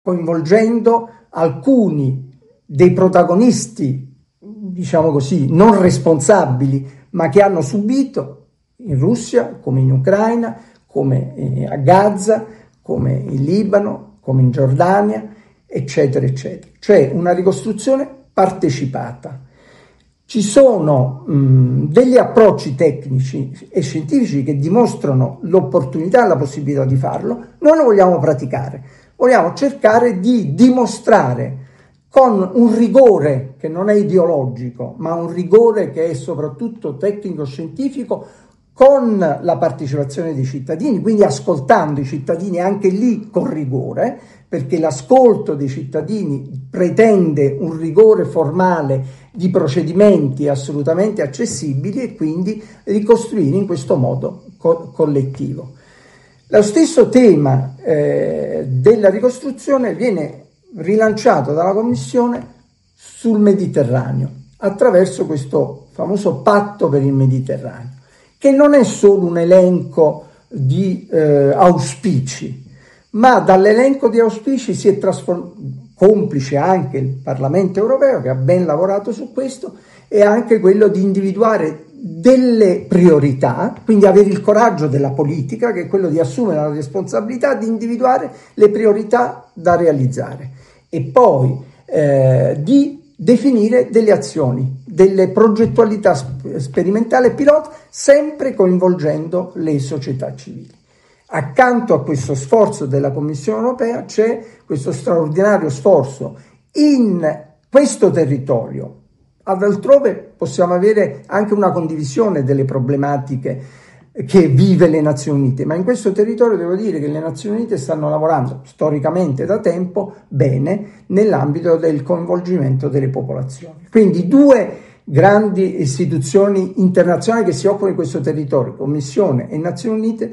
coinvolgendo alcuni dei protagonisti, diciamo così, non responsabili, ma che hanno subito in Russia, come in Ucraina, come a Gaza, come in Libano, come in Giordania, eccetera, eccetera. Cioè una ricostruzione partecipata. Ci sono degli approcci tecnici e scientifici che dimostrano l'opportunità e la possibilità di farlo. Noi lo vogliamo praticare, vogliamo cercare di dimostrare con un rigore che non è ideologico, ma un rigore che è soprattutto tecnico-scientifico, con la partecipazione dei cittadini, quindi ascoltando i cittadini anche lì con rigore, perché l'ascolto dei cittadini pretende un rigore formale di procedimenti assolutamente accessibili e quindi ricostruire in questo modo collettivo. Lo stesso tema della ricostruzione viene rilanciato dalla Commissione sul Mediterraneo attraverso questo famoso patto per il Mediterraneo, che non è solo un elenco di auspici, ma dall'elenco di auspici si è complice anche il Parlamento europeo, che ha ben lavorato su questo, e anche quello di individuare delle priorità, quindi avere il coraggio della politica, che è quello di assumere la responsabilità di individuare le priorità da realizzare e poi di definire delle azioni, delle progettualità sperimentali e pilota, sempre coinvolgendo le società civili. Accanto a questo sforzo della Commissione europea c'è questo straordinario sforzo in questo territorio. Altrove possiamo avere anche una condivisione delle problematiche che vive le Nazioni Unite, ma in questo territorio devo dire che le Nazioni Unite stanno lavorando storicamente da tempo bene nell'ambito del coinvolgimento delle popolazioni. Quindi due grandi istituzioni internazionali che si occupano di questo territorio, Commissione e Nazioni Unite,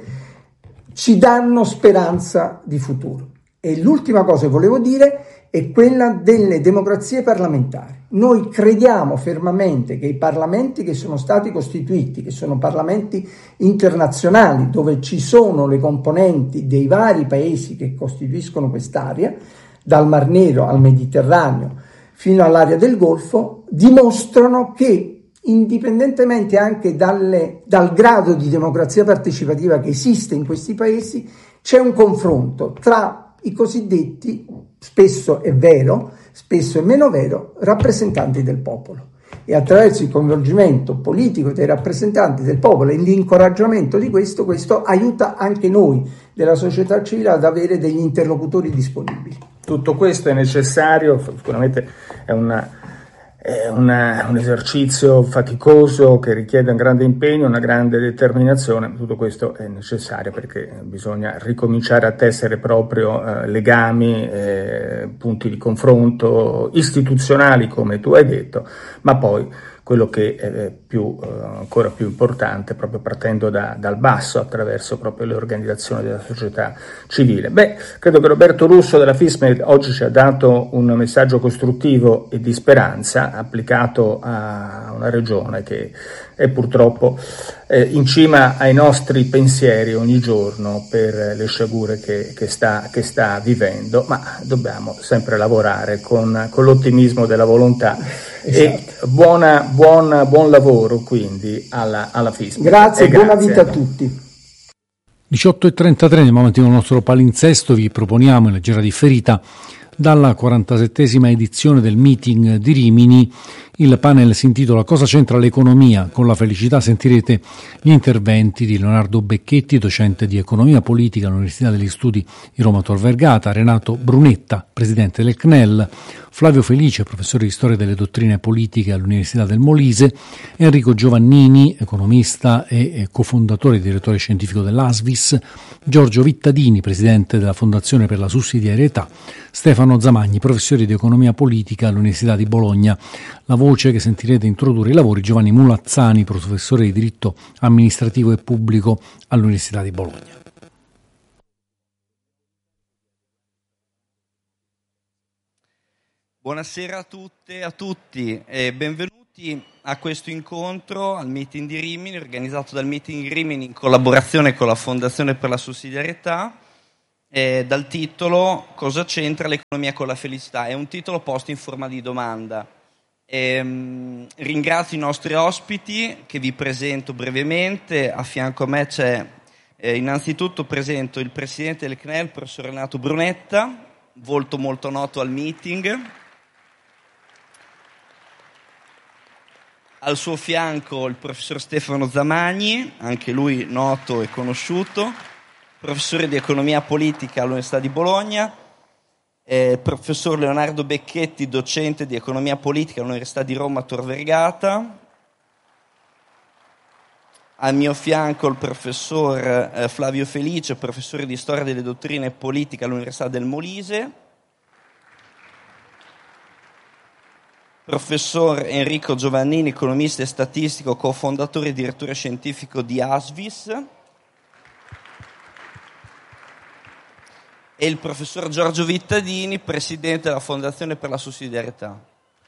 ci danno speranza di futuro. E l'ultima cosa che volevo dire è quella delle democrazie parlamentari. Noi crediamo fermamente che i parlamenti che sono stati costituiti, che sono parlamenti internazionali, dove ci sono le componenti dei vari paesi che costituiscono quest'area, dal Mar Nero al Mediterraneo fino all'area del Golfo, dimostrano che, indipendentemente anche dal grado di democrazia partecipativa che esiste in questi paesi, c'è un confronto tra i cosiddetti, spesso è vero, spesso è meno vero, rappresentanti del popolo. E attraverso il coinvolgimento politico dei rappresentanti del popolo e l'incoraggiamento di questo aiuta anche noi della società civile ad avere degli interlocutori disponibili. Tutto questo è necessario, sicuramente è un esercizio faticoso che richiede un grande impegno, una grande determinazione. Tutto questo è necessario perché bisogna ricominciare a tessere proprio legami, punti di confronto istituzionali, come tu hai detto, ma poi quello che è ancora più importante, proprio partendo dal basso, attraverso proprio le organizzazioni della società civile. Credo che Roberto Russo della FISMED oggi ci ha dato un messaggio costruttivo e di speranza applicato a una regione che è purtroppo in cima ai nostri pensieri ogni giorno per le sciagure che sta vivendo, ma dobbiamo sempre lavorare con l'ottimismo della volontà. Esatto. E buon lavoro quindi alla FISMED. Grazie, buona vita a tutti. 18:33, nel momento del nostro palinsesto vi proponiamo in leggera differita dalla 47esima edizione del meeting di Rimini. Il panel si intitola Cosa c'entra l'economia? Con la felicità sentirete gli interventi di Leonardo Becchetti, docente di economia politica all'Università degli Studi di Roma Tor Vergata, Renato Brunetta, presidente del CNEL, Flavio Felice, professore di storia delle dottrine politiche all'Università del Molise, Enrico Giovannini, economista e cofondatore e direttore scientifico dell'ASVIS, Giorgio Vittadini, presidente della Fondazione per la Sussidiarietà, Stefano Zamagni, professore di economia politica all'Università di Bologna. La voce che sentirete introdurre i lavori Giovanni Mulazzani, professore di diritto amministrativo e pubblico all'Università di Bologna. Buonasera a tutte e a tutti e benvenuti a questo incontro al Meeting di Rimini, organizzato dal Meeting di Rimini in collaborazione con la Fondazione per la Sussidiarietà. dal titolo Cosa c'entra l'economia con la felicità? È un titolo posto in forma di domanda. Ringrazio i nostri ospiti che vi presento brevemente. A fianco a me c'è innanzitutto presento il presidente del CNEL, il professor Renato Brunetta, volto molto noto al meeting. Al suo fianco il professor Stefano Zamagni, anche lui noto e conosciuto, professore di economia politica all'Università di Bologna, professor Leonardo Becchetti, docente di economia politica all'Università di Roma Tor Vergata. Al mio fianco il professor Flavio Felice, professore di storia delle dottrine e politica all'Università del Molise. Professor Enrico Giovannini, economista e statistico, cofondatore e direttore scientifico di ASVIS. E il professor Giorgio Vittadini, presidente della Fondazione per la Sussidiarietà.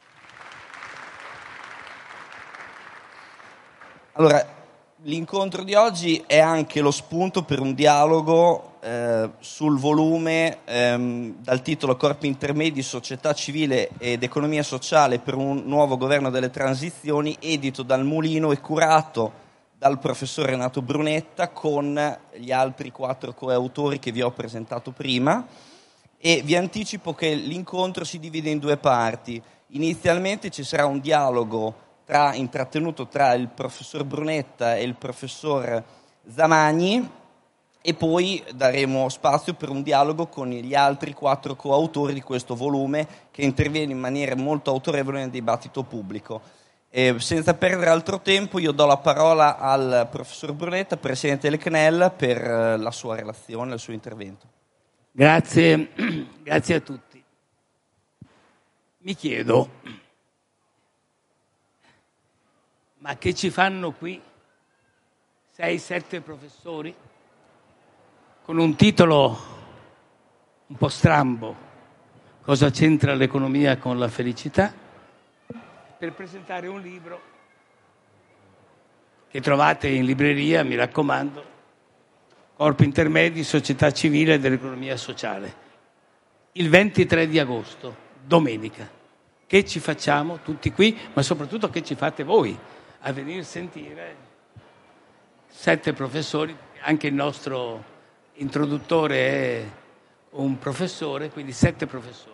Allora, l'incontro di oggi è anche lo spunto per un dialogo sul volume dal titolo Corpi intermedi, società civile ed economia sociale per un nuovo governo delle transizioni, edito dal Mulino e curato dal professor Renato Brunetta con gli altri 4 coautori che vi ho presentato prima. E vi anticipo che l'incontro si divide in 2 parti. Inizialmente ci sarà un dialogo intrattenuto tra il professor Brunetta e il professor Zamagni, e poi daremo spazio per un dialogo con gli altri 4 coautori di questo volume, che interviene in maniera molto autorevole nel dibattito pubblico. Senza perdere altro tempo, io do la parola al professor Brunetta, presidente del CNEL, per la sua relazione, il suo intervento. Grazie a tutti. Mi chiedo, ma che ci fanno qui 6-7 professori con un titolo un po' strambo, cosa c'entra l'economia con la felicità, per presentare un libro che trovate in libreria, mi raccomando, Corpi intermedi, società civile e dell'economia sociale, il 23 di agosto, domenica. Che ci facciamo tutti qui, ma soprattutto che ci fate voi a venire a sentire 7 professori, anche il nostro introduttore è un professore, quindi 7 professori.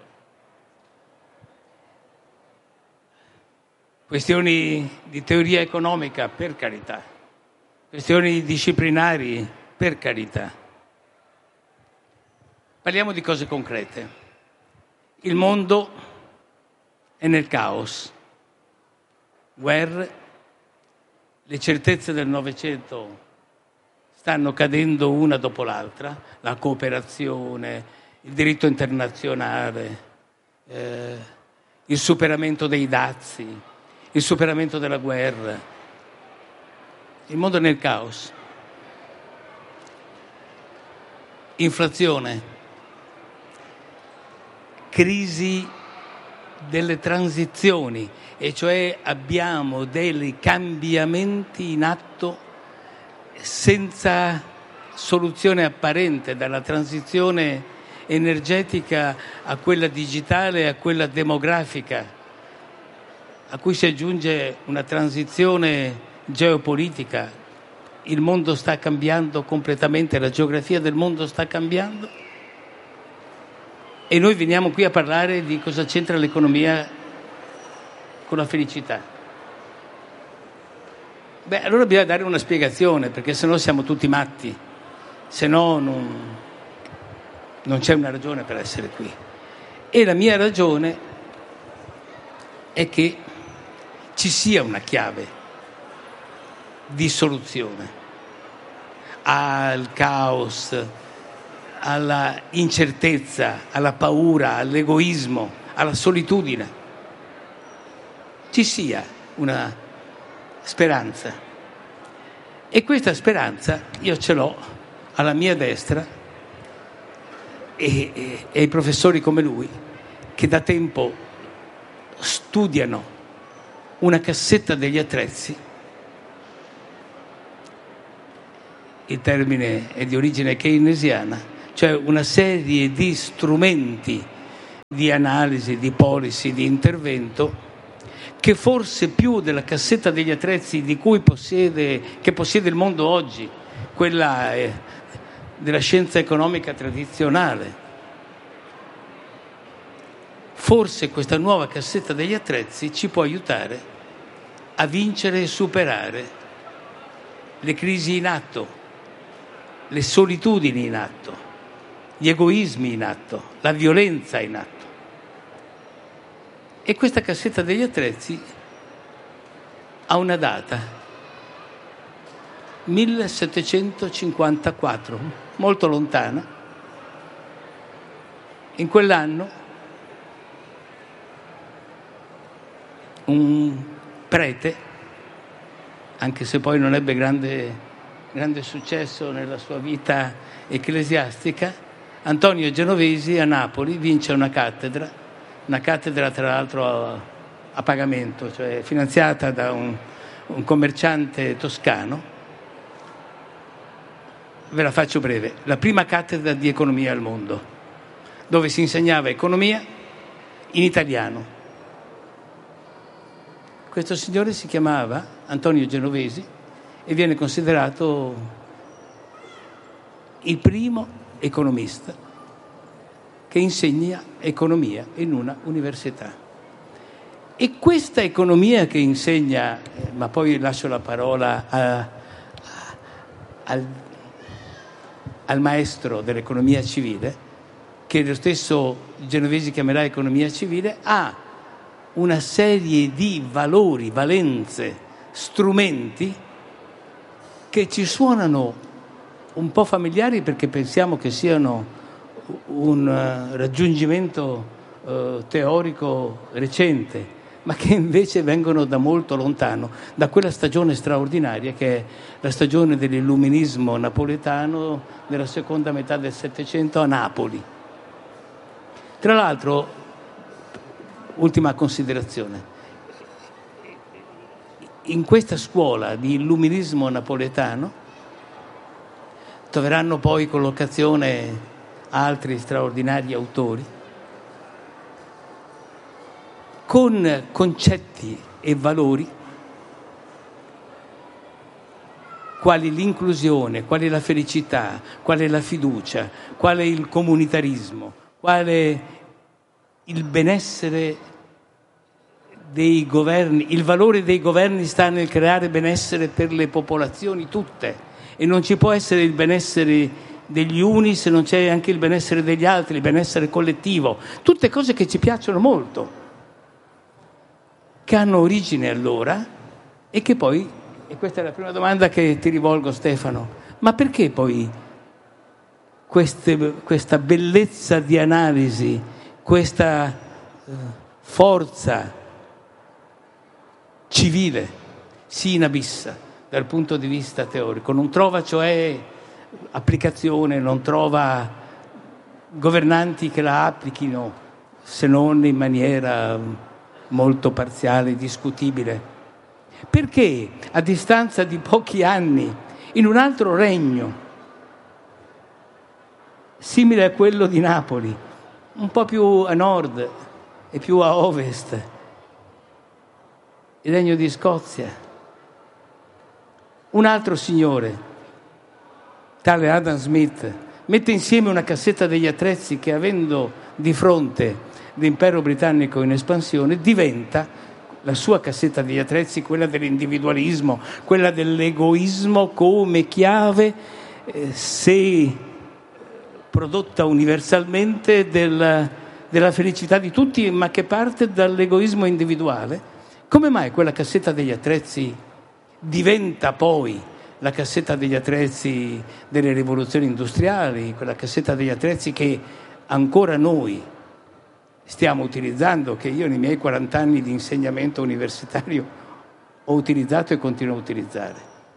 Questioni di teoria economica, per carità. Questioni disciplinari, per carità. Parliamo di cose concrete. Il mondo è nel caos. Guerre, le certezze del Novecento stanno cadendo una dopo l'altra, la cooperazione, il diritto internazionale, il superamento dei dazi, il superamento della guerra. Il mondo è nel caos. Inflazione, crisi delle transizioni, e cioè abbiamo dei cambiamenti in atto senza soluzione apparente, dalla transizione energetica a quella digitale, a quella demografica, a cui si aggiunge una transizione geopolitica. Il mondo sta cambiando completamente, la geografia del mondo sta cambiando, e noi veniamo qui a parlare di cosa c'entra l'economia con la felicità. Allora bisogna dare una spiegazione, perché sennò siamo tutti matti, sennò non c'è una ragione per essere qui. E la mia ragione è che ci sia una chiave di soluzione al caos, alla incertezza, alla paura, all'egoismo, alla solitudine. Ci sia una speranza. E questa speranza io ce l'ho alla mia destra e i professori come lui, che da tempo studiano una cassetta degli attrezzi. Il termine è di origine keynesiana, cioè una serie di strumenti di analisi, di policy, di intervento, che forse più della cassetta degli attrezzi che possiede il mondo oggi, quella della scienza economica tradizionale. Forse questa nuova cassetta degli attrezzi ci può aiutare a vincere e superare le crisi in atto, le solitudini in atto, gli egoismi in atto, la violenza in atto. E questa cassetta degli attrezzi ha una data, 1754, molto lontana. In quell'anno un prete, anche se poi non ebbe grande successo nella sua vita ecclesiastica, Antonio Genovesi a Napoli vince una cattedra tra l'altro a pagamento, cioè finanziata da un commerciante toscano. Ve la faccio breve: la prima cattedra di economia al mondo, dove si insegnava economia in italiano. Questo signore si chiamava Antonio Genovesi e viene considerato il primo economista che insegna economia in una università. E questa economia che insegna, ma poi lascio la parola al maestro dell'economia civile, che lo stesso Genovesi chiamerà economia civile, ha una serie di valori, valenze, strumenti che ci suonano un po' familiari perché pensiamo che siano un raggiungimento teorico recente, ma che invece vengono da molto lontano, da quella stagione straordinaria che è la stagione dell'illuminismo napoletano della seconda metà del Settecento a Napoli. Tra l'altro, ultima considerazione, in questa scuola di illuminismo napoletano troveranno poi collocazione altri straordinari autori con concetti e valori quali l'inclusione, quali la felicità, quale la fiducia, quale il comunitarismo, quale il benessere dei governi. Il valore dei governi sta nel creare benessere per le popolazioni tutte, e non ci può essere il benessere degli uni se non c'è anche il benessere degli altri, il benessere collettivo. Tutte cose che ci piacciono molto, che hanno origine allora e che poi, e questa è la prima domanda che ti rivolgo, Stefano, ma perché poi questa bellezza di analisi, questa forza civile si inabissa dal punto di vista teorico, non trova cioè applicazione, non trova governanti che la applichino, se non in maniera molto parziale e discutibile? Perché a distanza di pochi anni, in un altro regno simile a quello di Napoli, un po' più a nord e più a ovest, il Regno di Scozia, un altro signore, tale Adam Smith, mette insieme una cassetta degli attrezzi che, avendo di fronte l'impero britannico in espansione, diventa la sua cassetta degli attrezzi, quella dell'individualismo, quella dell'egoismo come chiave, se prodotta universalmente, della felicità di tutti, ma che parte dall'egoismo individuale. Come mai quella cassetta degli attrezzi diventa poi la cassetta degli attrezzi delle rivoluzioni industriali, quella cassetta degli attrezzi che ancora noi stiamo utilizzando, che io nei miei 40 anni di insegnamento universitario ho utilizzato e continuo a utilizzare?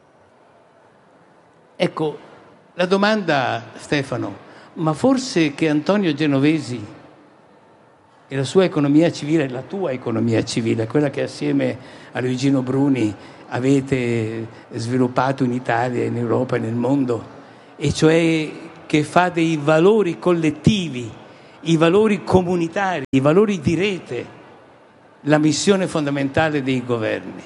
Ecco, la domanda, Stefano, ma forse che Antonio Genovesi e la sua economia civile, la tua economia civile, quella che assieme a Luigino Bruni avete sviluppato in Italia, in Europa e nel mondo, e cioè che fa dei valori collettivi, i valori comunitari, i valori di rete, la missione fondamentale dei governi.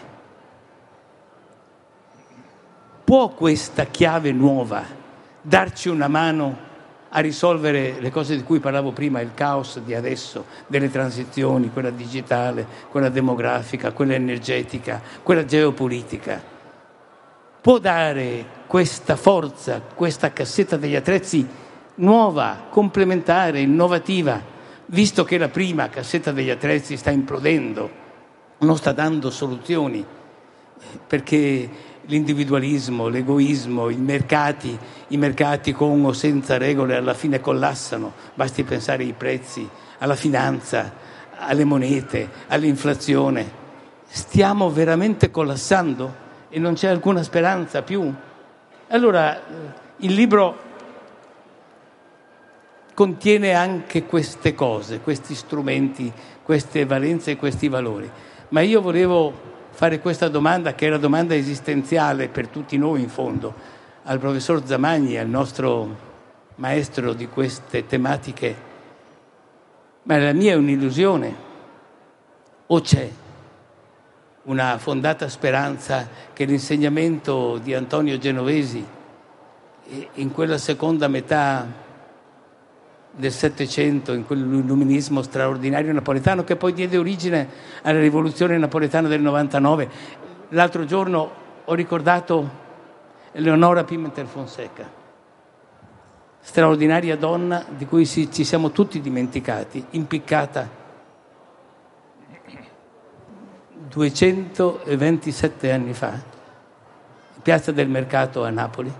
Può questa chiave nuova darci una mano a risolvere le cose di cui parlavo prima, il caos di adesso, delle transizioni, quella digitale, quella demografica, quella energetica, quella geopolitica? Può dare questa forza, questa cassetta degli attrezzi nuova, complementare, innovativa, visto che la prima cassetta degli attrezzi sta implodendo, non sta dando soluzioni, perché l'individualismo, l'egoismo, i mercati con o senza regole alla fine collassano. Basti pensare ai prezzi, alla finanza, alle monete, all'inflazione. Stiamo veramente collassando e non c'è alcuna speranza più. Allora, il libro contiene anche queste cose, questi strumenti, queste valenze e questi valori. Ma io volevo fare questa domanda, che è la domanda esistenziale per tutti noi in fondo, al professor Zamagni, al nostro maestro di queste tematiche. Ma la mia è un'illusione? O c'è una fondata speranza che l'insegnamento di Antonio Genovesi in quella seconda metà del Settecento, in quell'illuminismo straordinario napoletano che poi diede origine alla rivoluzione napoletana del 99. L'altro giorno ho ricordato Eleonora Pimentel Fonseca, straordinaria donna di cui ci siamo tutti dimenticati, impiccata 227 anni fa, in Piazza del Mercato a Napoli,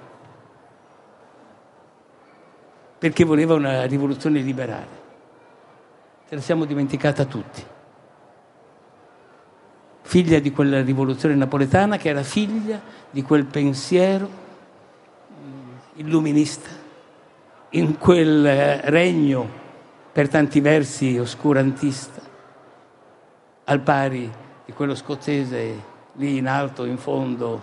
perché voleva una rivoluzione liberale. Ce la siamo dimenticata tutti. Figlia di quella rivoluzione napoletana che era figlia di quel pensiero illuminista, in quel regno per tanti versi oscurantista, al pari di quello scozzese lì in alto, in fondo,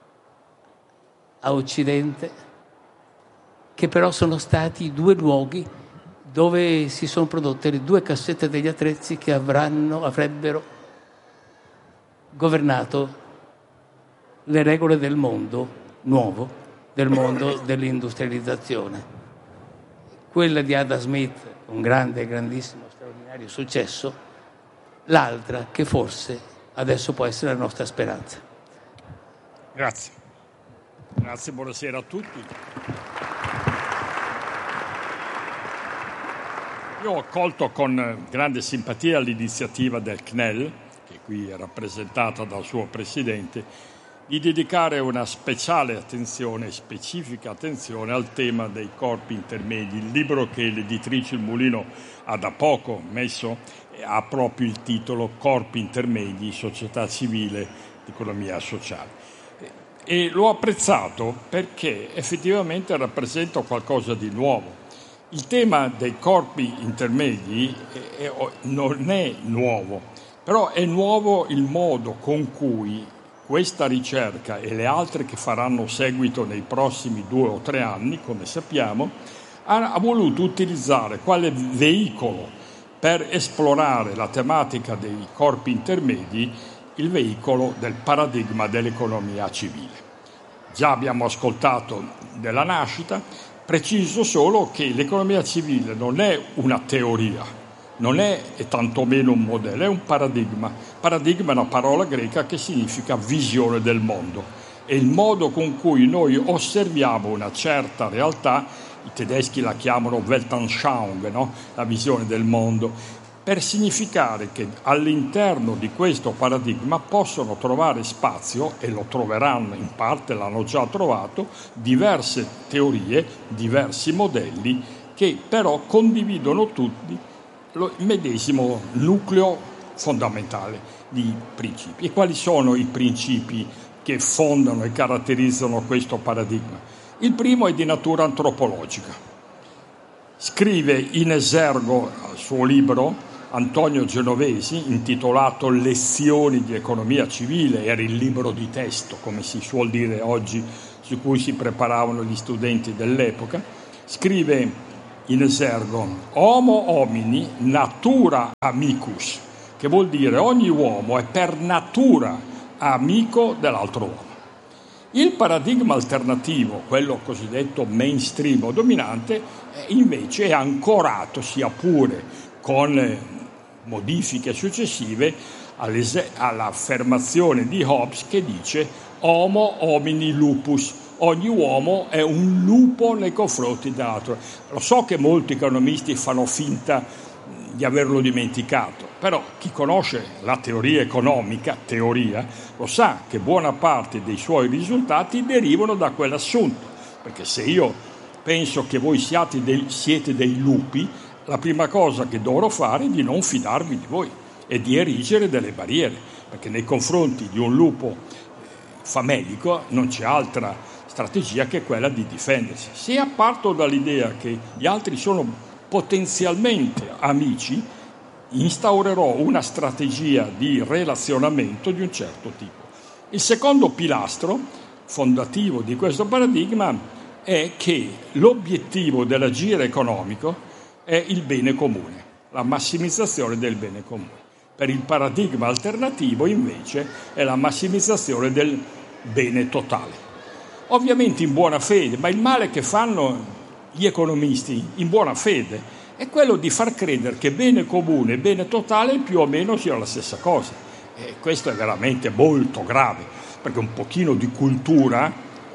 a occidente, che però sono stati due luoghi dove si sono prodotte le due cassette degli attrezzi che avrebbero governato le regole del mondo nuovo, del mondo dell'industrializzazione. Quella di Adam Smith, un grande, grandissimo, straordinario successo, l'altra che forse adesso può essere la nostra speranza. Grazie. Grazie, buonasera a tutti. Io ho accolto con grande simpatia l'iniziativa del CNEL, che qui è rappresentata dal suo presidente, di dedicare una speciale attenzione, specifica attenzione al tema dei corpi intermedi. Il libro che l'editrice Il Mulino ha da poco messo ha proprio il titolo Corpi intermedi, società civile, economia sociale. E l'ho apprezzato perché effettivamente rappresenta qualcosa di nuovo. Il tema dei corpi intermedi non è nuovo, però è nuovo il modo con cui questa ricerca e le altre che faranno seguito nei prossimi 2 o 3 anni, come sappiamo, ha voluto utilizzare quale veicolo per esplorare la tematica dei corpi intermedi, il veicolo del paradigma dell'economia civile. Già abbiamo ascoltato della nascita. Preciso solo che l'economia civile non è una teoria, non è tantomeno un modello, è un paradigma. Paradigma è una parola greca che significa visione del mondo. È il modo con cui noi osserviamo una certa realtà, i tedeschi la chiamano Weltanschauung, no? La visione del mondo, per significare che all'interno di questo paradigma possono trovare spazio, e lo troveranno, in parte l'hanno già trovato, diverse teorie, diversi modelli che però condividono tutti il medesimo nucleo fondamentale di principi. E quali sono i principi che fondano e caratterizzano questo paradigma? Il primo è di natura antropologica. Scrive in esergo al suo libro Antonio Genovesi, intitolato Lezioni di economia civile, era il libro di testo, come si suol dire oggi, su cui si preparavano gli studenti dell'epoca, scrive in esergo Homo homini natura amicus, che vuol dire ogni uomo è per natura amico dell'altro uomo. Il paradigma alternativo, quello cosiddetto mainstream o dominante, invece è ancorato, sia pure con modifiche successive, all'affermazione di Hobbes che dice Homo homini lupus, ogni uomo è un lupo nei confronti dell'altro. Lo so che molti economisti fanno finta di averlo dimenticato, però chi conosce la teoria economica, lo sa che buona parte dei suoi risultati derivano da quell'assunto, perché se io penso che voi siete dei lupi, la prima cosa che dovrò fare è di non fidarvi di voi e di erigere delle barriere, perché nei confronti di un lupo famelico non c'è altra strategia che quella di difendersi. Se parto dall'idea che gli altri sono potenzialmente amici, instaurerò una strategia di relazionamento di un certo tipo. Il secondo pilastro fondativo di questo paradigma è che l'obiettivo dell'agire economico è il bene comune, la massimizzazione del bene comune. Per il paradigma alternativo, invece, è la massimizzazione del bene totale. Ovviamente in buona fede, ma il male che fanno gli economisti in buona fede è quello di far credere che bene comune e bene totale più o meno siano la stessa cosa. E questo è veramente molto grave, perché un pochino di cultura,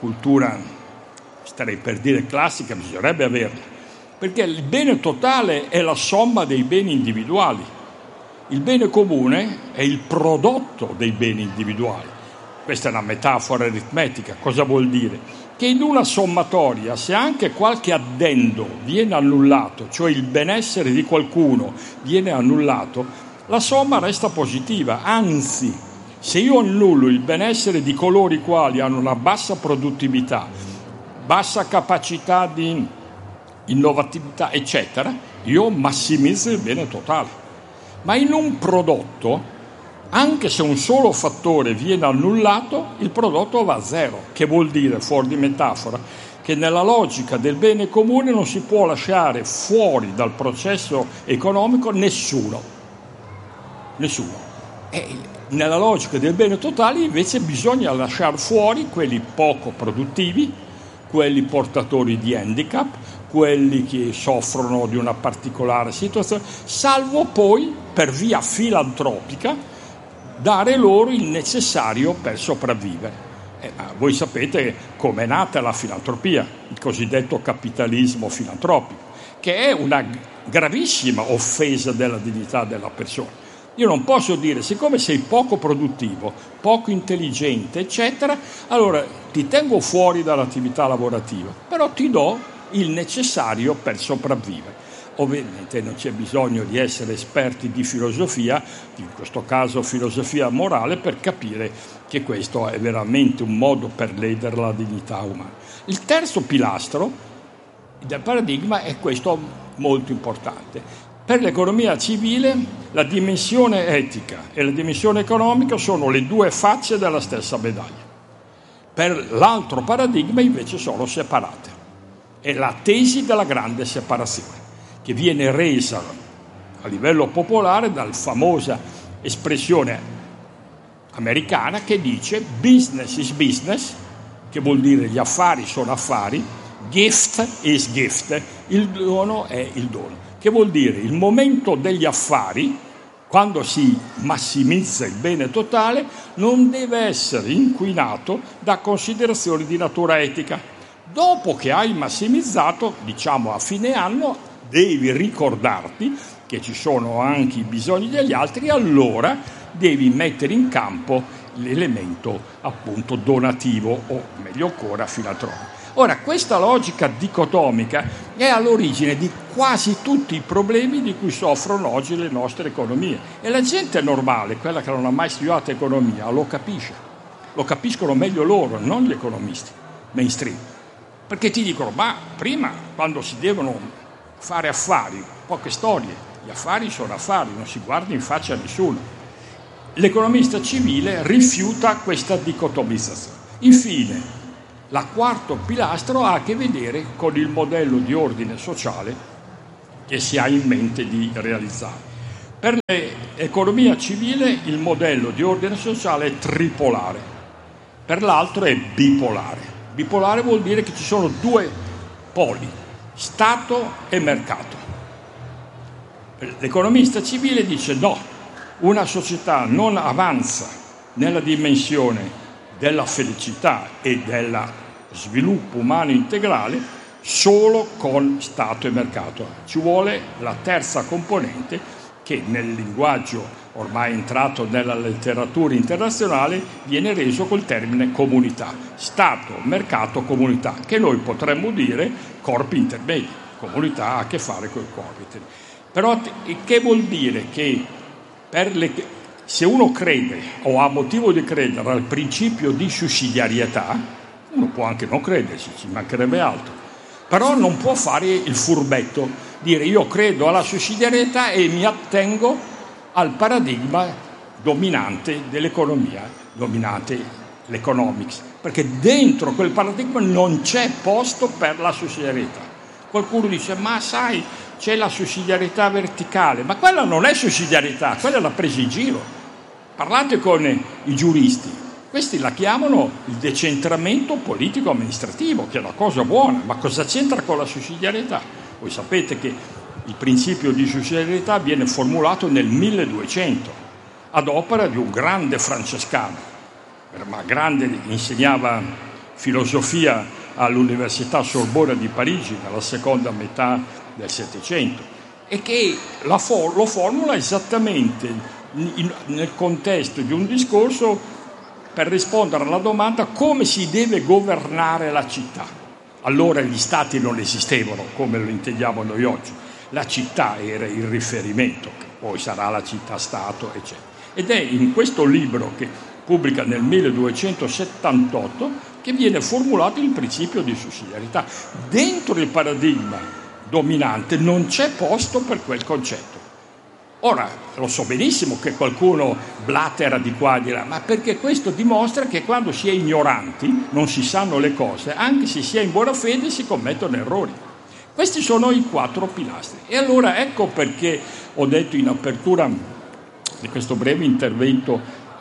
starei per dire classica, bisognerebbe averla, perché il bene totale è la somma dei beni individuali. Il bene comune è il prodotto dei beni individuali. Questa è una metafora aritmetica. Cosa vuol dire? Che in una sommatoria, se anche qualche addendo viene annullato, cioè il benessere di qualcuno viene annullato, la somma resta positiva. Anzi, se io annullo il benessere di coloro i quali hanno una bassa produttività, bassa capacità di innovatività, eccetera, io massimizzo il bene totale. Ma in un prodotto, anche se un solo fattore viene annullato, il prodotto va a zero, che vuol dire, fuori di metafora, che nella logica del bene comune non si può lasciare fuori dal processo economico nessuno. E nella logica del bene totale invece bisogna lasciare fuori quelli poco produttivi, quelli portatori di handicap, quelli che soffrono di una particolare situazione, salvo poi, per via filantropica, dare loro il necessario per sopravvivere. Voi sapete come è nata la filantropia, il cosiddetto capitalismo filantropico, che è una gravissima offesa della dignità della persona. Io non posso dire, siccome sei poco produttivo, poco intelligente, eccetera, allora ti tengo fuori dall'attività lavorativa, però ti do il necessario per sopravvivere. Ovviamente non c'è bisogno di essere esperti di filosofia, in questo caso filosofia morale, per capire che questo è veramente un modo per ledere la dignità umana. Il terzo pilastro del paradigma è questo molto importante. Per l'economia civile la dimensione etica e la dimensione economica sono le due facce della stessa medaglia. Per l'altro paradigma invece sono separate. È la tesi della grande separazione, che viene resa a livello popolare dalla famosa espressione americana che dice business is business, che vuol dire gli affari sono affari, gift is gift, il dono è il dono, che vuol dire il momento degli affari, quando si massimizza il bene totale, non deve essere inquinato da considerazioni di natura etica. Dopo che hai massimizzato, diciamo a fine anno, devi ricordarti che ci sono anche i bisogni degli altri, allora devi mettere in campo l'elemento appunto donativo o meglio ancora filantropico. Ora, questa logica dicotomica è all'origine di quasi tutti i problemi di cui soffrono oggi le nostre economie e la gente normale, quella che non ha mai studiato economia, lo capisce, lo capiscono meglio loro, non gli economisti mainstream. Perché ti dicono, ma prima quando si devono fare affari, poche storie, gli affari sono affari, non si guarda in faccia a nessuno. L'economista civile rifiuta questa dicotomizzazione. Infine, La quarto pilastro ha a che vedere con il modello di ordine sociale che si ha in mente di realizzare. Per l'economia civile il modello di ordine sociale è tripolare, per l'altro è bipolare. Bipolare vuol dire che ci sono due poli, Stato e mercato. L'economista civile dice no, una società non avanza nella dimensione della felicità e del sviluppo umano integrale solo con Stato e mercato. Ci vuole la terza componente che nel linguaggio ormai entrato nella letteratura internazionale viene reso col termine comunità. Stato, mercato, comunità, che noi potremmo dire corpi intermedi. Comunità ha a che fare con i corpi intermedi. Però che vuol dire che se uno crede o ha motivo di credere al principio di sussidiarietà, uno può anche non crederci, ci mancherebbe altro, però non può fare il furbetto, dire io credo alla sussidiarietà e mi attengo al paradigma dominante dell'economia, dominante l'economics, perché dentro quel paradigma non c'è posto per la sussidiarietà. Qualcuno dice ma sai, c'è la sussidiarietà verticale, ma quella non è sussidiarietà, quella l'ha presa in giro. Parlate con i giuristi, questi la chiamano il decentramento politico-amministrativo, che è una cosa buona, ma cosa c'entra con la sussidiarietà? Voi sapete che il principio di sussidiarietà viene formulato nel 1200, ad opera di un grande francescano, ma grande, insegnava filosofia all'Università Sorbona di Parigi nella seconda metà del Settecento, e che lo formula esattamente nel contesto di un discorso per rispondere alla domanda come si deve governare la città. Allora gli stati non esistevano come lo intendiamo noi oggi, la città era il riferimento, poi sarà la città-stato, eccetera. Ed è in questo libro che pubblica nel 1278 che viene formulato il principio di sussidiarietà. Dentro il paradigma dominante non c'è posto per quel concetto. Ora, lo so benissimo che qualcuno blatera di qua e di là, ma perché questo dimostra che quando si è ignoranti, non si sanno le cose, anche se si è in buona fede si commettono errori. Questi sono i quattro pilastri. E allora ecco perché ho detto in apertura di questo breve intervento,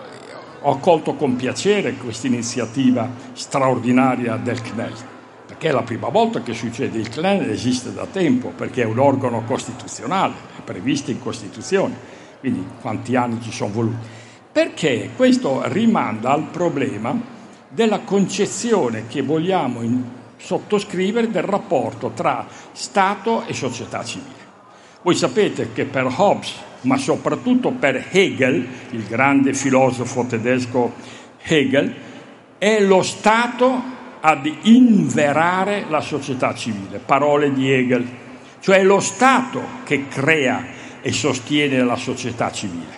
ho accolto con piacere questa iniziativa straordinaria del CNEL, perché è la prima volta che succede. Il CNEL esiste da tempo perché è un organo costituzionale, è previsto in Costituzione, quindi quanti anni ci sono voluti? Perché questo rimanda al problema della concezione che vogliamo sottoscrivere del rapporto tra Stato e società civile. Voi sapete che per Hobbes, ma soprattutto per Hegel, il grande filosofo tedesco Hegel, è lo Stato ad inverare la società civile, parole di Hegel, cioè è lo Stato che crea e sostiene la società civile.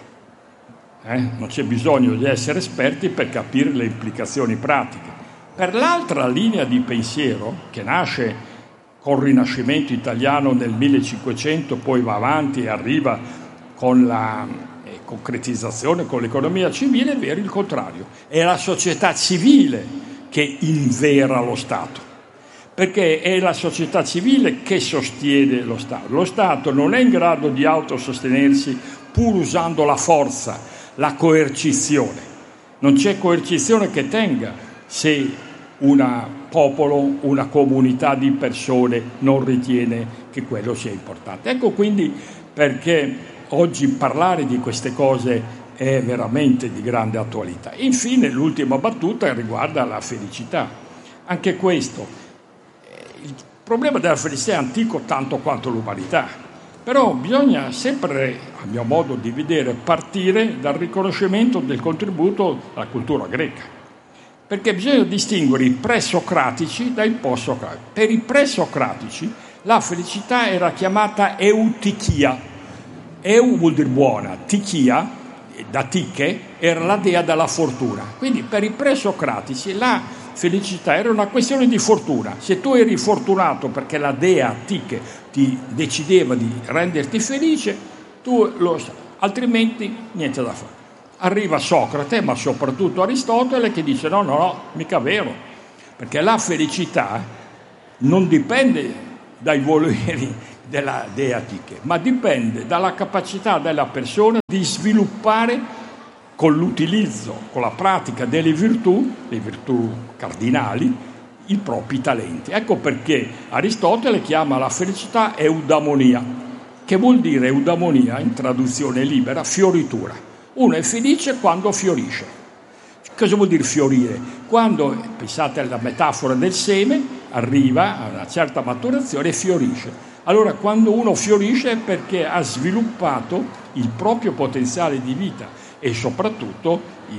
Non c'è bisogno di essere esperti per capire le implicazioni pratiche. Per l'altra linea di pensiero, che nasce col Rinascimento italiano nel 1500, poi va avanti e arriva con la concretizzazione con l'economia civile, è vero il contrario. È la società civile che invera lo Stato, perché è la società civile che sostiene lo Stato. Lo Stato non è in grado di autosostenersi pur usando la forza, la coercizione. Non c'è coercizione che tenga se un popolo, una comunità di persone non ritiene che quello sia importante. Ecco quindi perché oggi parlare di queste cose è veramente di grande attualità. Infine l'ultima battuta riguarda la felicità. Anche questo, il problema della felicità è antico tanto quanto l'umanità, però bisogna sempre, a mio modo di vedere, partire dal riconoscimento del contributo alla cultura greca, perché bisogna distinguere i presocratici dai post-socratici. Per i presocratici la felicità era chiamata eutichia. Eu vuol dire buona, tichia, da tiche, era la dea della fortuna. Quindi per i presocratici la felicità era una questione di fortuna. Se tu eri fortunato perché la dea tiche ti decideva di renderti felice, altrimenti niente da fare. Arriva Socrate, ma soprattutto Aristotele, che dice no, mica vero, perché la felicità non dipende dai voleri della deatiche, ma dipende dalla capacità della persona di sviluppare con l'utilizzo, con la pratica delle virtù, le virtù cardinali, i propri talenti. Ecco perché Aristotele chiama la felicità eudaimonia, che vuol dire eudaimonia in traduzione libera, fioritura. Uno è felice quando fiorisce. Cosa vuol dire fiorire? Quando, pensate alla metafora del seme, arriva a una certa maturazione e fiorisce. Allora, quando uno fiorisce è perché ha sviluppato il proprio potenziale di vita e soprattutto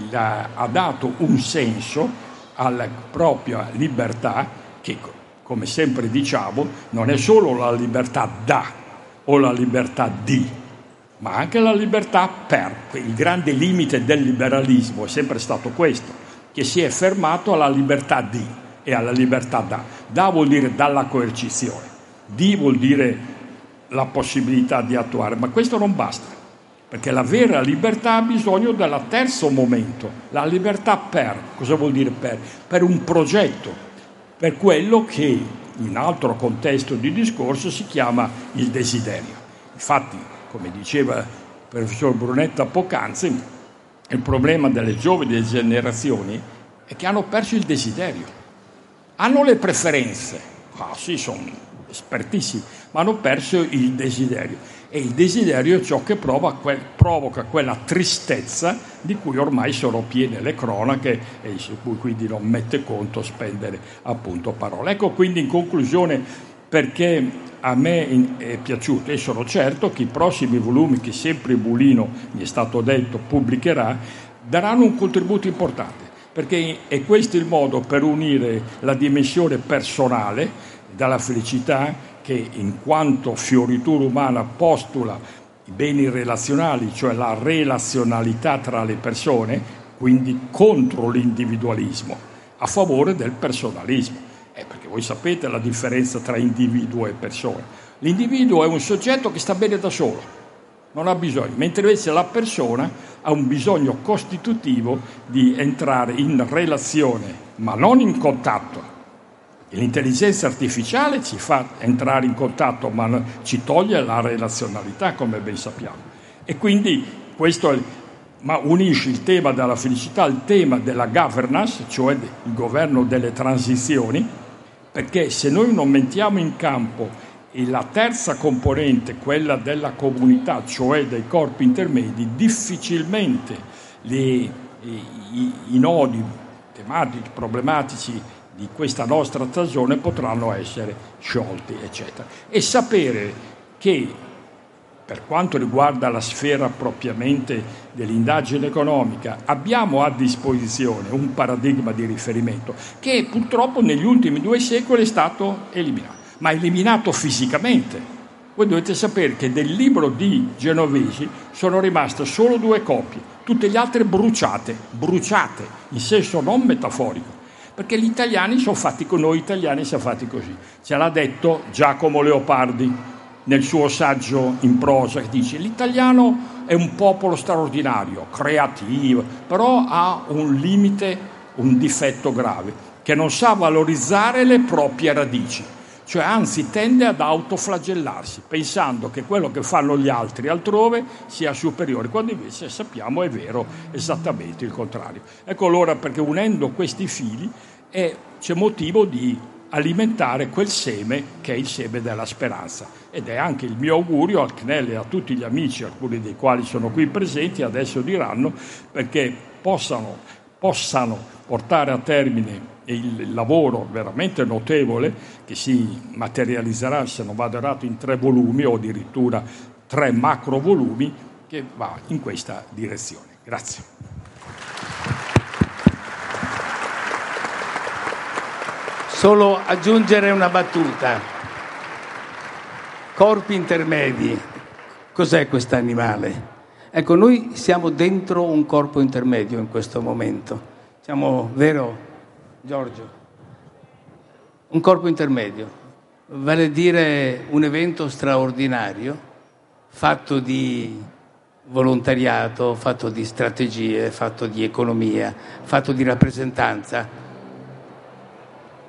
ha dato un senso alla propria libertà che, come sempre diciamo, non è solo la libertà da o la libertà di, ma anche la libertà per. Il grande limite del liberalismo è sempre stato questo, che si è fermato alla libertà di e alla libertà da. Da vuol dire dalla coercizione, di vuol dire la possibilità di attuare, ma questo non basta, perché la vera libertà ha bisogno del terzo momento, la libertà per. Cosa vuol dire per? Per un progetto, per quello che in altro contesto di discorso si chiama il desiderio. Infatti, come diceva il professor Brunetta poc'anzi, il problema delle giovani generazioni è che hanno perso il desiderio. Hanno le preferenze, sì, sono espertissimi, ma hanno perso il desiderio. E il desiderio è ciò che provoca quella tristezza di cui ormai sono piene le cronache e su cui quindi non mette conto spendere appunto parole. Ecco quindi in conclusione perché a me è piaciuto e sono certo che i prossimi volumi che sempre Bulino, mi è stato detto, pubblicherà, daranno un contributo importante, perché è questo il modo per unire la dimensione personale dalla felicità che in quanto fioritura umana postula i beni relazionali, cioè la relazionalità tra le persone, quindi contro l'individualismo, a favore del personalismo. Perché voi sapete la differenza tra individuo e persona. L'individuo è un soggetto che sta bene da solo, non ha bisogno, mentre invece la persona ha un bisogno costitutivo di entrare in relazione, ma non in contatto. E l'intelligenza artificiale ci fa entrare in contatto, ma ci toglie la relazionalità, come ben sappiamo. E quindi ma unisce il tema della felicità al tema della governance, cioè il governo delle transizioni, perché se noi non mettiamo in campo la terza componente, quella della comunità, cioè dei corpi intermedi, difficilmente i nodi tematici, problematici di questa nostra stagione potranno essere sciolti, eccetera. E sapere che per quanto riguarda la sfera propriamente dell'indagine economica, abbiamo a disposizione un paradigma di riferimento che purtroppo negli ultimi 2 secoli è stato eliminato, ma eliminato fisicamente. Voi dovete sapere che del libro di Genovesi sono rimaste solo 2 copie, tutte le altre bruciate, in senso non metaforico, perché gli italiani sono fatti con noi, italiani siamo fatti così. Ce l'ha detto Giacomo Leopardi nel suo saggio in prosa, che dice: l'italiano è un popolo straordinario, creativo, però ha un limite, un difetto grave, che non sa valorizzare le proprie radici, cioè anzi tende ad autoflagellarsi, pensando che quello che fanno gli altri altrove sia superiore, quando invece sappiamo è vero esattamente il contrario. Ecco allora perché unendo questi fili c'è motivo di alimentare quel seme che è il seme della speranza, ed è anche il mio augurio al CNEL e a tutti gli amici, alcuni dei quali sono qui presenti, adesso diranno, perché possano portare a termine il lavoro veramente notevole che si materializzerà, se non vado errato, in 3 volumi o addirittura 3 macro volumi, che va in questa direzione. Grazie. Solo aggiungere una battuta. Corpi intermedi. Cos'è quest'animale? Ecco, noi siamo dentro un corpo intermedio in questo momento. Siamo, vero, Giorgio? Un corpo intermedio, vale a dire un evento straordinario, fatto di volontariato, fatto di strategie, fatto di economia, fatto di rappresentanza,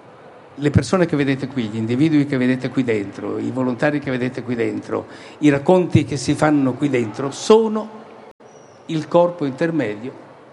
le persone che vedete qui, gli individui che vedete qui dentro, i volontari che vedete qui dentro, i racconti che si fanno qui dentro, sono il corpo intermedio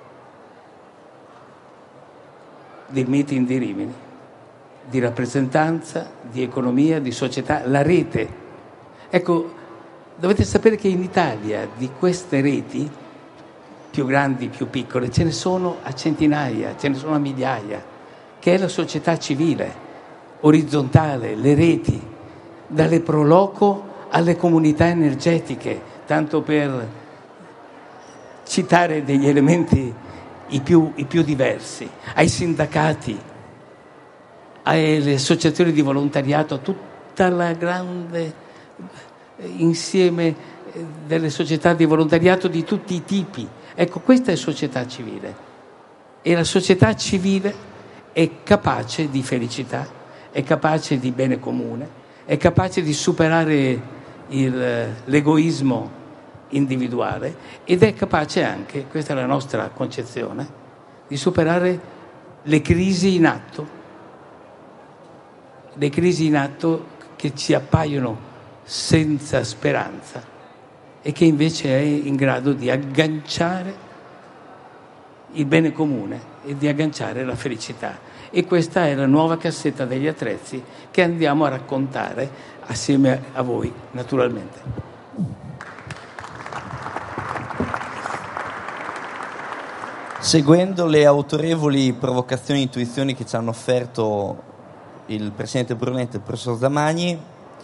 del meeting di Rimini, di rappresentanza, di economia, di società, la rete. Ecco, dovete sapere che in Italia di queste reti, più grandi, più piccole, ce ne sono a centinaia, ce ne sono a migliaia, che è la società civile, orizzontale, le reti, dalle proloco alle comunità energetiche, tanto per citare degli elementi i più diversi, ai sindacati, alle associazioni di volontariato, tutta la grande insieme delle società di volontariato di tutti i tipi. Ecco, questa è società civile, e la società civile è capace di felicità, è capace di bene comune, è capace di superare l'egoismo individuale, ed è capace anche, questa è la nostra concezione, di superare le crisi in atto che ci appaiono senza speranza e che invece è in grado di agganciare il bene comune e di agganciare la felicità. E questa è la nuova cassetta degli attrezzi che andiamo a raccontare assieme a voi, naturalmente. Seguendo le autorevoli provocazioni e intuizioni che ci hanno offerto il Presidente Brunetta e il Professor Zamagni,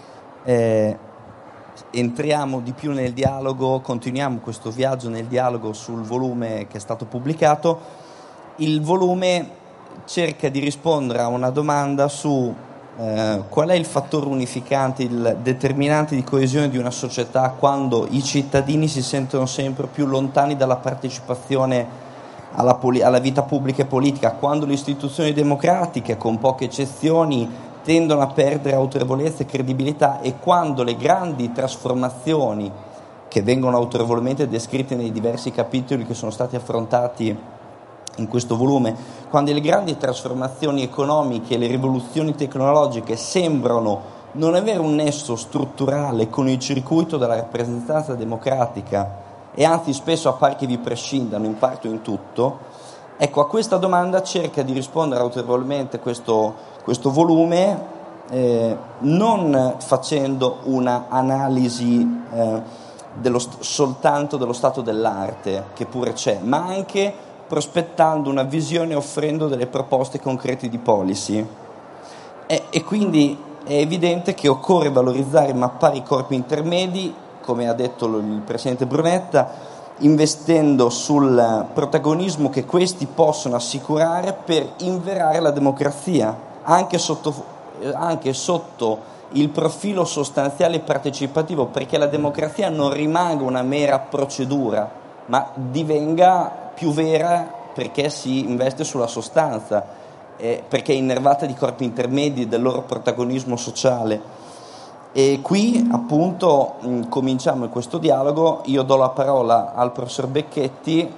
entriamo di più nel dialogo, continuiamo questo viaggio nel dialogo sul volume che è stato pubblicato. Il volume cerca di rispondere a una domanda su qual è il fattore unificante, il determinante di coesione di una società quando i cittadini si sentono sempre più lontani dalla partecipazione alla vita pubblica e politica, quando le istituzioni democratiche, con poche eccezioni, tendono a perdere autorevolezza e credibilità, e quando le grandi trasformazioni che vengono autorevolmente descritte nei diversi capitoli che sono stati affrontati in questo volume, quando le grandi trasformazioni economiche e le rivoluzioni tecnologiche sembrano non avere un nesso strutturale con il circuito della rappresentanza democratica, e anzi spesso appare che vi prescindano in parte o in tutto, ecco, a questa domanda cerca di rispondere autorevolmente questo volume, non facendo una analisi soltanto dello stato dell'arte, che pure c'è, ma anche prospettando una visione, offrendo delle proposte concrete di policy. E quindi è evidente che occorre valorizzare e mappare i corpi intermedi, come ha detto il Presidente Brunetta, investendo sul protagonismo che questi possono assicurare per inverare la democrazia, anche sotto il profilo sostanziale e partecipativo, perché la democrazia non rimanga una mera procedura, ma divenga più vera perché si investe sulla sostanza, perché è innervata di corpi intermedi e del loro protagonismo sociale. E qui appunto cominciamo questo dialogo. Io do la parola al professor Becchetti,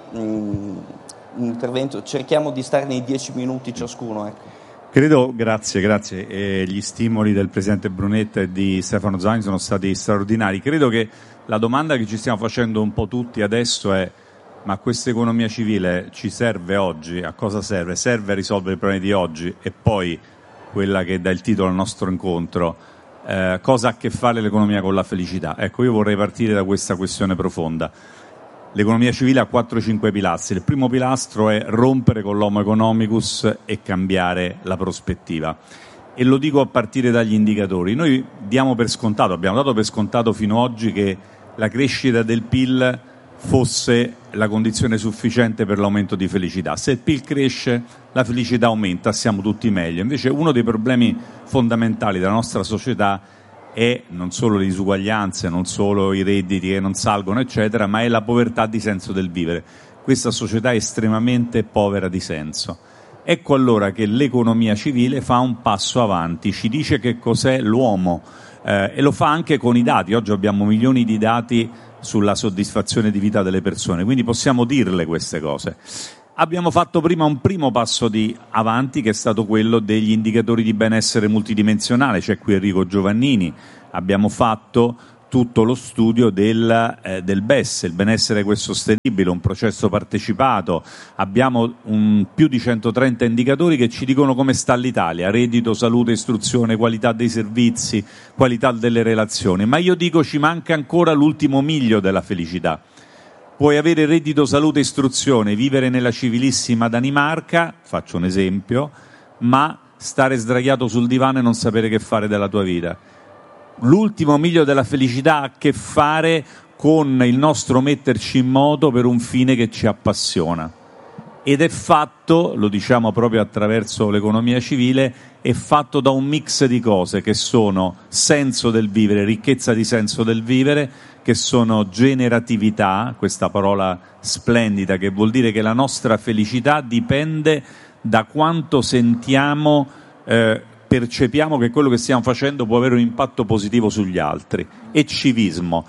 intervento, cerchiamo di stare nei 10 minuti ciascuno, ecco. Credo, grazie. Gli stimoli del Presidente Brunetta e di Stefano Zamagni sono stati straordinari. Credo che la domanda che ci stiamo facendo un po' tutti adesso è: ma questa economia civile ci serve oggi? A cosa serve? Serve a risolvere i problemi di oggi? E poi quella che dà il titolo al nostro incontro, cosa ha a che fare l'economia con la felicità? Ecco, io vorrei partire da questa questione profonda. L'economia civile ha 4-5 pilastri. Il primo pilastro è rompere con l'homo economicus e cambiare la prospettiva. E lo dico a partire dagli indicatori. Noi abbiamo dato per scontato fino ad oggi che la crescita del PIL fosse la condizione sufficiente per l'aumento di felicità. Se il PIL cresce, la felicità aumenta, siamo tutti meglio. Invece uno dei problemi fondamentali della nostra società è non solo le disuguaglianze, non solo i redditi che non salgono, eccetera, ma è la povertà di senso del vivere. Questa società è estremamente povera di senso. Ecco allora che l'economia civile fa un passo avanti, ci dice che cos'è l'uomo, e lo fa anche con i dati. Oggi abbiamo milioni di dati sulla soddisfazione di vita delle persone, quindi possiamo dirle queste cose. Abbiamo fatto prima un primo passo di avanti, che è stato quello degli indicatori di benessere multidimensionale. C'è qui Enrico Giovannini. Abbiamo fatto tutto lo studio del BES, il benessere ecosostenibile, un processo partecipato. Abbiamo più di 130 indicatori che ci dicono come sta l'Italia: reddito, salute, istruzione, qualità dei servizi, qualità delle relazioni. Ma io dico, ci manca ancora l'ultimo miglio della felicità. Puoi avere reddito, salute, istruzione, vivere nella civilissima Danimarca, faccio un esempio, ma stare sdraiato sul divano e non sapere che fare della tua vita. L'ultimo miglio della felicità ha a che fare con il nostro metterci in moto per un fine che ci appassiona. Ed è fatto, lo diciamo proprio attraverso l'economia civile, è fatto da un mix di cose che sono senso del vivere, ricchezza di senso del vivere, che sono generatività, questa parola splendida che vuol dire che la nostra felicità dipende da quanto sentiamo, percepiamo che quello che stiamo facendo può avere un impatto positivo sugli altri, e civismo.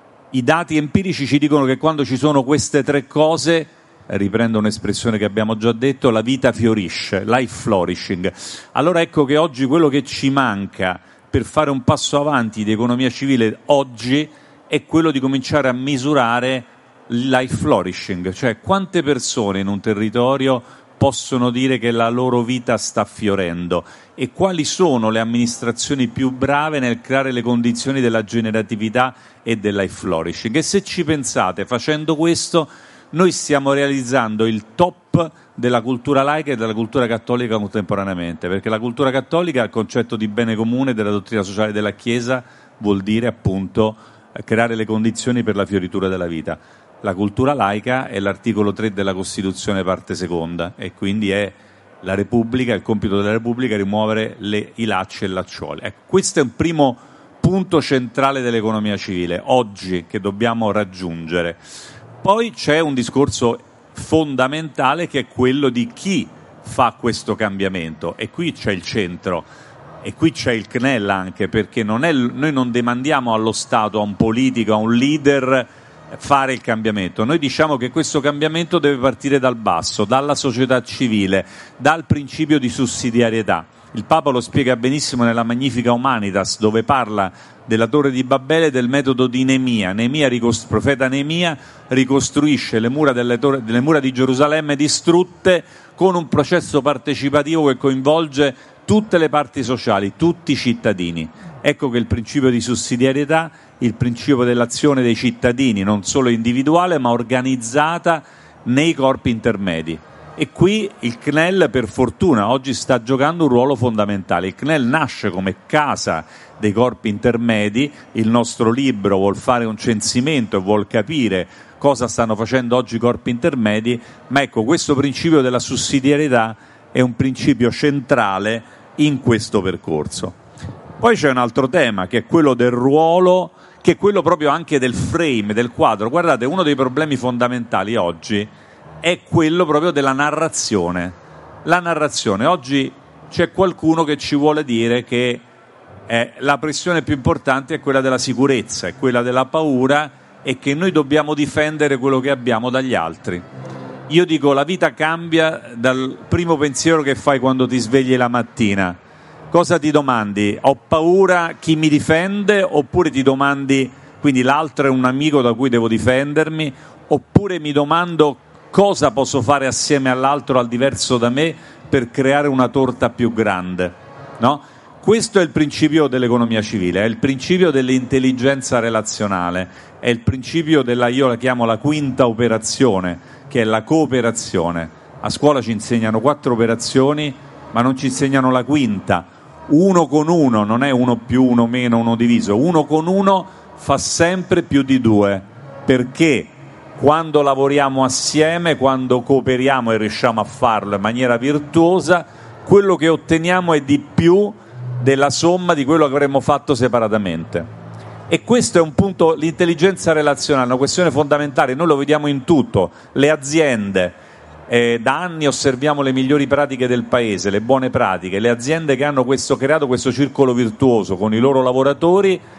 I dati empirici ci dicono che quando ci sono queste tre cose, riprendo un'espressione che abbiamo già detto, la vita fiorisce, life flourishing. Allora ecco che oggi quello che ci manca per fare un passo avanti di economia civile oggi è quello di cominciare a misurare il life flourishing, cioè quante persone in un territorio possono dire che la loro vita sta fiorendo e quali sono le amministrazioni più brave nel creare le condizioni della generatività e del life flourishing. E se ci pensate, facendo questo noi stiamo realizzando il top della cultura laica e della cultura cattolica contemporaneamente, perché la cultura cattolica, il concetto di bene comune della dottrina sociale della Chiesa, vuol dire appunto creare le condizioni per la fioritura della vita. La cultura laica è l'articolo 3 della Costituzione parte seconda, e quindi è la Repubblica, il compito della Repubblica è rimuovere i lacci e lacciuoli. Ecco, questo è un primo punto centrale dell'economia civile oggi che dobbiamo raggiungere. Poi c'è un discorso fondamentale che è quello di chi fa questo cambiamento, e qui c'è il centro. E qui c'è il CNEL anche, perché noi non demandiamo allo Stato, a un politico, a un leader fare il cambiamento. Noi diciamo che questo cambiamento deve partire dal basso, dalla società civile, dal principio di sussidiarietà. Il Papa lo spiega benissimo nella Magnifica Humanitas, dove parla della Torre di Babele e del metodo di Neemia. Profeta Neemia ricostruisce le mura di Gerusalemme distrutte con un processo partecipativo che coinvolge tutte le parti sociali, tutti i cittadini. Ecco che il principio di sussidiarietà, il principio dell'azione dei cittadini, non solo individuale ma organizzata nei corpi intermedi. E qui il CNEL, per fortuna, oggi sta giocando un ruolo fondamentale. Il CNEL nasce come casa dei corpi intermedi. Il nostro libro vuol fare un censimento e vuol capire cosa stanno facendo oggi i corpi intermedi, ma ecco, questo principio della sussidiarietà è un principio centrale in questo percorso. Poi c'è un altro tema, che è quello del ruolo, che è quello proprio anche del frame, del quadro. Guardate, uno dei problemi fondamentali oggi è quello proprio della narrazione. La narrazione. Oggi c'è qualcuno che ci vuole dire che la pressione più importante è quella della sicurezza, è quella della paura, e che noi dobbiamo difendere quello che abbiamo dagli altri. Io dico, la vita cambia dal primo pensiero che fai quando ti svegli la mattina. Cosa ti domandi? Ho paura, chi mi difende? Oppure ti domandi, quindi l'altro è un amico da cui devo difendermi? Oppure mi domando cosa posso fare assieme all'altro, al diverso da me, per creare una torta più grande, no? Questo è il principio dell'economia civile, è il principio dell'intelligenza relazionale, è il principio io la chiamo la quinta operazione, che è la cooperazione. A scuola ci insegnano 4 operazioni, ma non ci insegnano la quinta. 1 con 1, non è 1 più 1 meno 1 diviso, 1 con 1 fa sempre più di 2, perché quando lavoriamo assieme, quando cooperiamo e riusciamo a farlo in maniera virtuosa, quello che otteniamo è di più della somma di quello che avremmo fatto separatamente. E questo è un punto, l'intelligenza relazionale, una questione fondamentale. Noi lo vediamo in tutto, le aziende, da anni osserviamo le migliori pratiche del paese, le buone pratiche, le aziende che hanno creato questo circolo virtuoso con i loro lavoratori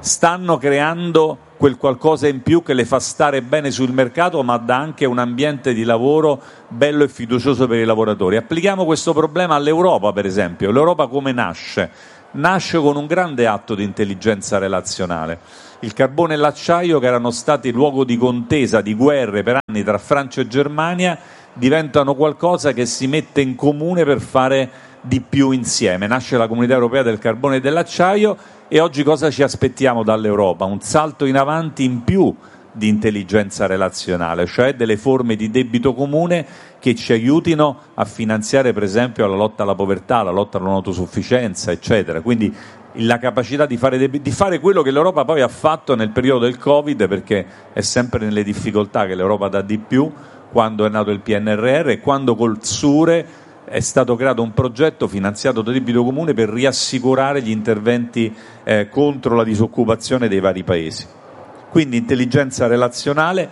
stanno creando quel qualcosa in più che le fa stare bene sul mercato, ma dà anche un ambiente di lavoro bello e fiducioso per i lavoratori. Applichiamo questo problema all'Europa, per esempio. L'Europa come nasce? Nasce con un grande atto di intelligenza relazionale. Il carbone e l'acciaio, che erano stati luogo di contesa, di guerre per anni tra Francia e Germania, diventano qualcosa che si mette in comune per fare di più insieme. Nasce la Comunità Europea del Carbone e dell'Acciaio, e oggi cosa ci aspettiamo dall'Europa? Un salto in avanti in più di intelligenza relazionale, cioè delle forme di debito comune che ci aiutino a finanziare per esempio la lotta alla povertà, la lotta alla non autosufficienza, eccetera. Quindi la capacità di fare quello che l'Europa poi ha fatto nel periodo del Covid, perché è sempre nelle difficoltà che l'Europa dà di più, quando è nato il PNRR e quando col SURE è stato creato un progetto finanziato da debito comune per riassicurare gli interventi contro la disoccupazione dei vari paesi. Quindi intelligenza relazionale.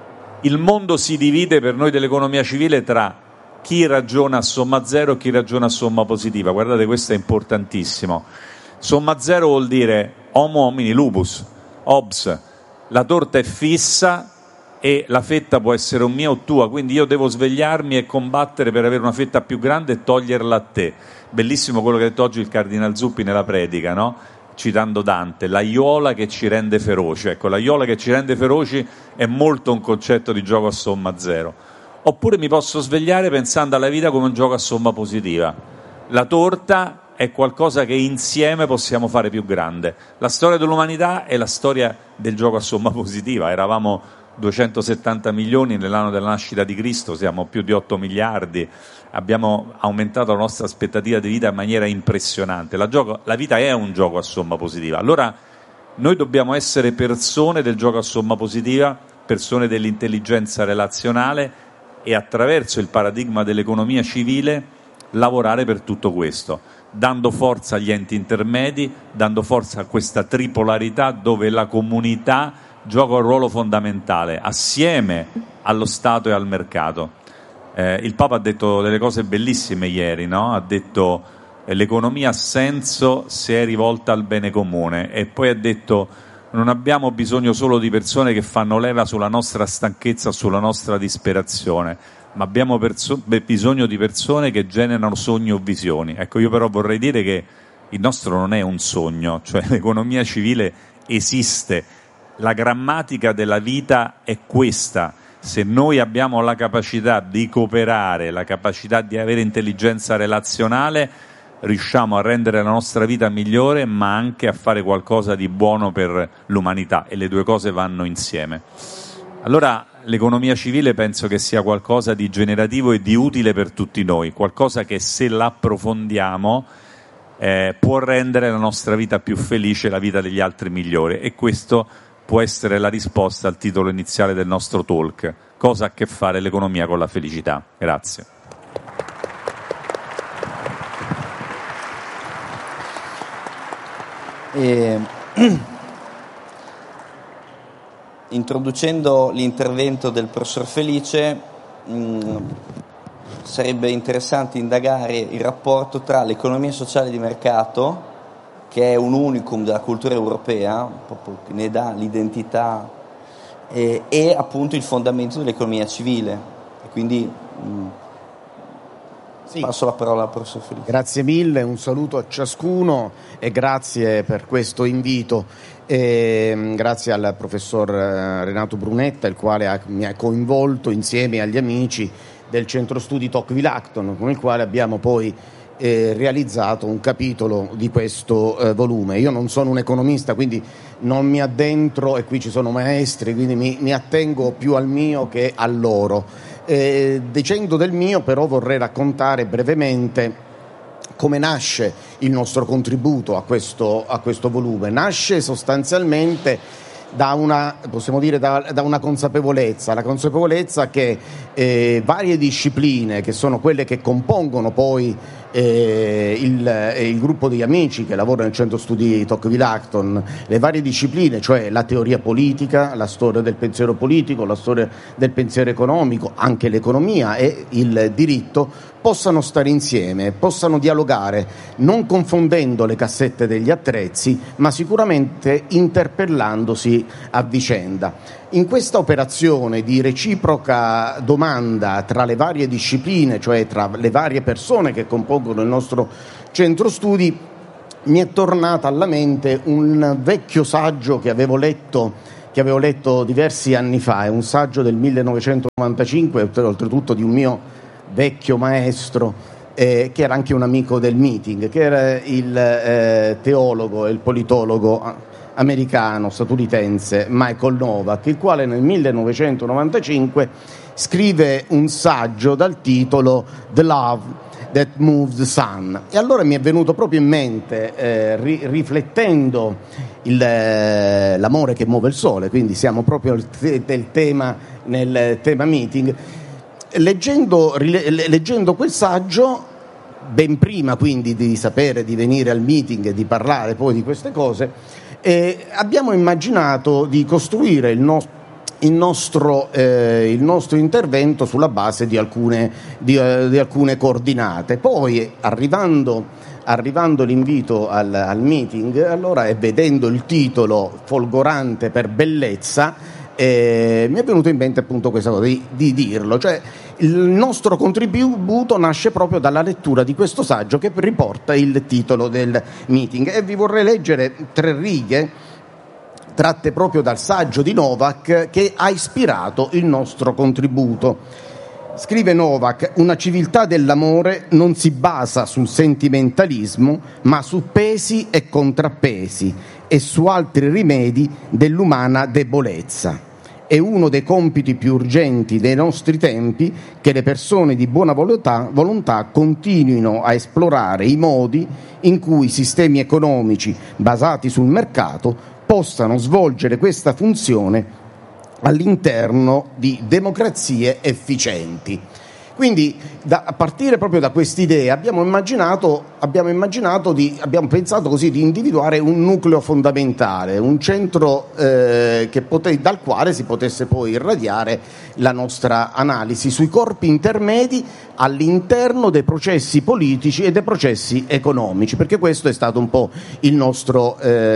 Il mondo si divide per noi dell'economia civile tra chi ragiona a somma zero e chi ragiona a somma positiva. Guardate, questo è importantissimo. Somma zero vuol dire homo homini lupus, Hobbes, la torta è fissa e la fetta può essere un mia o tua, quindi io devo svegliarmi e combattere per avere una fetta più grande e toglierla a te. Bellissimo quello che ha detto oggi il Cardinal Zuppi nella predica, no? Citando Dante, l'aiuola che ci rende feroci. Ecco, l'aiuola che ci rende feroci è molto un concetto di gioco a somma zero. Oppure mi posso svegliare pensando alla vita come un gioco a somma positiva. La torta è qualcosa che insieme possiamo fare più grande. La storia dell'umanità è la storia del gioco a somma positiva. Eravamo 270 milioni nell'anno della nascita di Cristo, siamo più di 8 miliardi, abbiamo aumentato la nostra aspettativa di vita in maniera impressionante. La vita è un gioco a somma positiva. Allora noi dobbiamo essere persone del gioco a somma positiva, persone dell'intelligenza relazionale, e attraverso il paradigma dell'economia civile lavorare per tutto questo, dando forza agli enti intermedi, dando forza a questa tripolarità dove la comunità gioca un ruolo fondamentale assieme allo Stato e al mercato. Il Papa ha detto delle cose bellissime ieri, no? Ha detto l'economia ha senso se è rivolta al bene comune, e poi ha detto non abbiamo bisogno solo di persone che fanno leva sulla nostra stanchezza, sulla nostra disperazione, ma abbiamo bisogno di persone che generano sogni o visioni. Ecco, io però vorrei dire che il nostro non è un sogno, cioè l'economia civile esiste. La grammatica della vita è questa. Se noi abbiamo la capacità di cooperare, la capacità di avere intelligenza relazionale, riusciamo a rendere la nostra vita migliore, ma anche a fare qualcosa di buono per l'umanità, e le due cose vanno insieme. Allora l'economia civile penso che sia qualcosa di generativo e di utile per tutti noi, qualcosa che se l'approfondiamo può rendere la nostra vita più felice, la vita degli altri migliore, e questo può essere la risposta al titolo iniziale del nostro talk: cosa ha a che fare l'economia con la felicità? Grazie. Introducendo l'intervento del professor Felice, sarebbe interessante indagare il rapporto tra l'economia sociale di mercato, che è un unicum della cultura europea, proprio che ne dà l'identità, e appunto il fondamento dell'economia civile. E quindi passo la parola al professor Felice. Grazie mille, un saluto a ciascuno e grazie per questo invito. Grazie al professor Renato Brunetta, il quale mi ha coinvolto insieme agli amici del centro studi Tocqueville Acton, con il quale abbiamo poi realizzato un capitolo di questo volume. Io non sono un economista, quindi non mi addentro, e qui ci sono maestri, quindi mi attengo più al mio che a loro. Dicendo del mio, però, vorrei raccontare brevemente come nasce il nostro contributo a questo volume. Nasce sostanzialmente da una, possiamo dire, da una consapevolezza, la consapevolezza che varie discipline, che sono quelle che compongono poi il gruppo di amici che lavora nel centro studi Tocqueville Acton, le varie discipline, cioè la teoria politica, la storia del pensiero politico, la storia del pensiero economico, anche l'economia e il diritto, possano stare insieme, possano dialogare, non confondendo le cassette degli attrezzi, ma sicuramente interpellandosi a vicenda. In questa operazione di reciproca domanda tra le varie discipline, cioè tra le varie persone che compongono il nostro centro studi, mi è tornata alla mente un vecchio saggio che avevo letto diversi anni fa, è un saggio del 1995, oltretutto di un mio vecchio maestro, che era anche un amico del meeting, che era il teologo e il politologo americano, statunitense, Michael Novak, il quale nel 1995 scrive un saggio dal titolo The Love That Moves the Sun. E allora mi è venuto proprio in mente, riflettendo l'amore che muove il sole, quindi siamo proprio nel tema meeting. Leggendo quel saggio, ben prima quindi di sapere di venire al meeting e di parlare poi di queste cose, abbiamo immaginato di costruire il nostro intervento sulla base di alcune coordinate. Poi arrivando l'invito al meeting, allora, e vedendo il titolo folgorante per bellezza, mi è venuto in mente appunto questa cosa di dirlo, cioè il nostro contributo nasce proprio dalla lettura di questo saggio che riporta il titolo del meeting, e vi vorrei leggere 3 righe tratte proprio dal saggio di Novak che ha ispirato il nostro contributo. Scrive Novak: una civiltà dell'amore non si basa sul sentimentalismo, ma su pesi e contrappesi e su altri rimedi dell'umana debolezza. È uno dei compiti più urgenti dei nostri tempi che le persone di buona volontà continuino a esplorare i modi in cui i sistemi economici basati sul mercato possano svolgere questa funzione all'interno di democrazie efficienti. Quindi, a partire proprio da quest'idea, abbiamo pensato così di individuare un nucleo fondamentale, un centro dal quale si potesse poi irradiare la nostra analisi sui corpi intermedi all'interno dei processi politici e dei processi economici, perché questo è stato un po' il nostro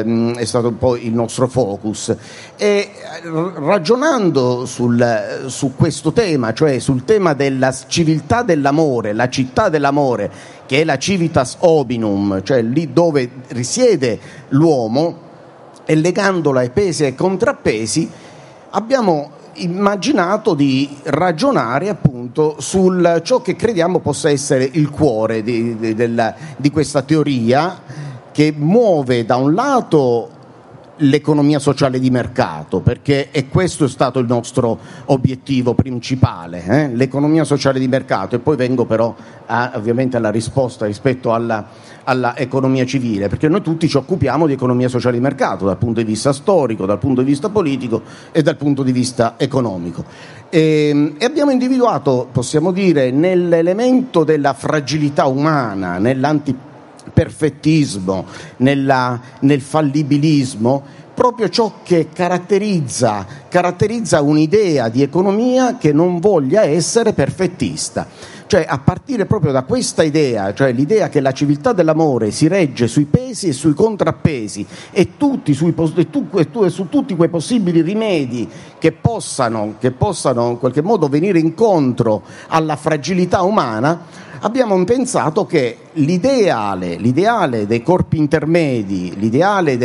focus. E ragionando su questo tema, cioè sul tema della civiltà dell'amore, la città dell'amore, che è la civitas hominum, cioè lì dove risiede l'uomo, e legandola ai pesi e ai contrappesi, abbiamo immaginato di ragionare appunto sul ciò che crediamo possa essere il cuore di questa teoria, che muove da un lato l'economia sociale di mercato, perché questo è stato il nostro obiettivo principale, l'economia sociale di mercato, e poi vengo però ovviamente alla risposta rispetto alla economia civile, perché noi tutti ci occupiamo di economia sociale di mercato dal punto di vista storico, dal punto di vista politico e dal punto di vista economico, e abbiamo individuato, possiamo dire, nell'elemento della fragilità umana, nell'antiperfettismo, nel fallibilismo, proprio ciò che caratterizza un'idea di economia che non voglia essere perfettista. Cioè, a partire proprio da questa idea, cioè l'idea che la civiltà dell'amore si regge sui pesi e sui contrappesi e su tutti quei possibili rimedi che possano in qualche modo venire incontro alla fragilità umana, abbiamo pensato che l'ideale dei corpi intermedi, l'ideale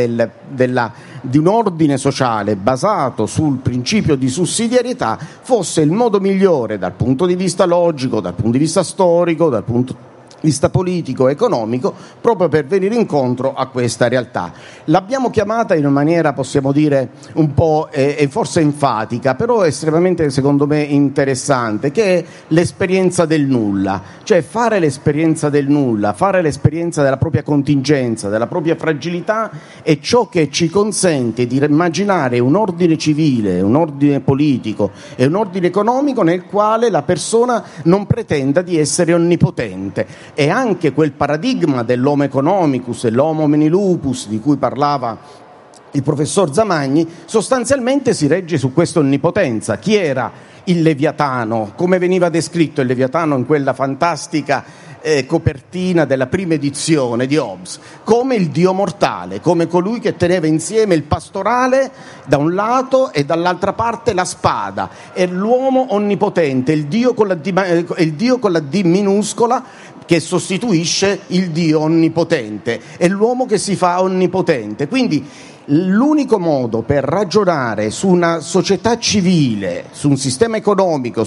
di un ordine sociale basato sul principio di sussidiarietà fosse il modo migliore dal punto di vista logico, dal punto di vista storico, dal punto di vista politico e economico, proprio per venire incontro a questa realtà. L'abbiamo chiamata in una maniera, possiamo dire, un po' forse enfatica, però estremamente, secondo me, interessante, che è l'esperienza del nulla. Cioè, fare l'esperienza del nulla, fare l'esperienza della propria contingenza, della propria fragilità, è ciò che ci consente di immaginare un ordine civile, un ordine politico e un ordine economico nel quale la persona non pretenda di essere onnipotente. E anche quel paradigma dell'homo economicus e l'homo homini lupus di cui parlava il professor Zamagni, sostanzialmente si regge su questa onnipotenza. Chi era il Leviatano? Come veniva descritto il Leviatano in quella fantastica copertina della prima edizione di Hobbes? Come il dio mortale, come colui che teneva insieme il pastorale da un lato e dall'altra parte la spada. È l'uomo onnipotente, il dio con la D minuscola, che sostituisce il dio onnipotente. È l'uomo che si fa onnipotente. Quindi l'unico modo per ragionare su una società civile, su un sistema economico,